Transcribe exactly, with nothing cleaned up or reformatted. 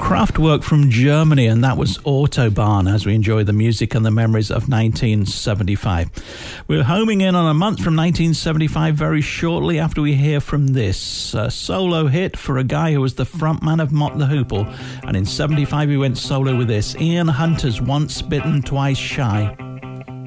Kraftwerk from Germany, and that was Autobahn, as we enjoy the music and the memories of nineteen seventy-five. We're homing in on a month from nineteen seventy-five very shortly after we hear from this a solo hit for a guy who was the frontman of Mott the Hoople, and in seventy-five he went solo with this, Ian Hunter's Once Bitten Twice Shy.